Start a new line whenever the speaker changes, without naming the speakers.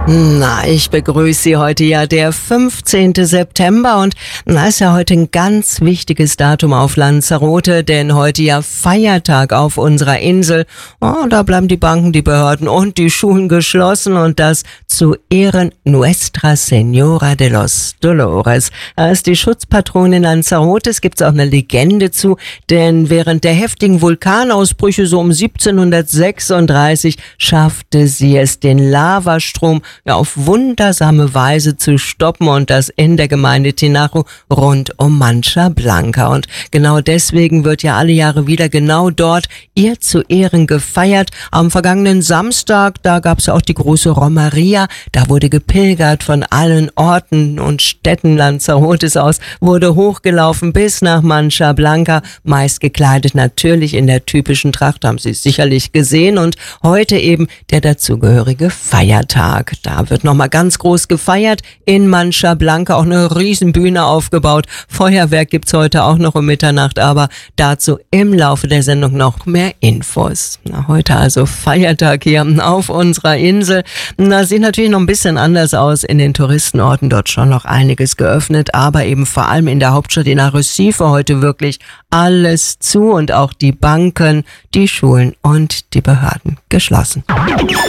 Na, ich begrüße Sie heute der 15. September und ist ja heute ein ganz wichtiges Datum auf Lanzarote, denn heute Feiertag auf unserer Insel. Da bleiben die Banken, die Behörden und die Schulen geschlossen und das zu Ehren Nuestra Señora de los Dolores. Als die Schutzpatronin Lanzarotes gibt's auch eine Legende zu, denn während der heftigen Vulkanausbrüche so um 1736 schaffte sie es, den Lavastrom auf wundersame Weise zu stoppen und das in der Gemeinde Tinajo rund um Mancha Blanca. Und genau deswegen wird ja alle Jahre wieder genau dort ihr zu Ehren gefeiert. Am vergangenen Samstag, da gab es auch die große Romeria, da wurde gepilgert von allen Orten und Städten Lanzarotes aus, wurde hochgelaufen bis nach Mancha Blanca, meist gekleidet natürlich in der typischen Tracht, haben Sie sicherlich gesehen, und heute eben der dazugehörige Feiertag. Da wird nochmal ganz groß gefeiert in Mancha Blanca, auch eine Riesenbühne aufgebaut. Feuerwerk gibt's heute auch noch um Mitternacht, aber dazu im Laufe der Sendung noch mehr Infos. Heute also Feiertag hier auf unserer Insel. Sieht natürlich noch ein bisschen anders aus in den Touristenorten, dort schon noch einiges geöffnet, aber eben vor allem in der Hauptstadt in Arrecife heute wirklich alles zu und auch die Banken, die Schulen und die Behörden geschlossen.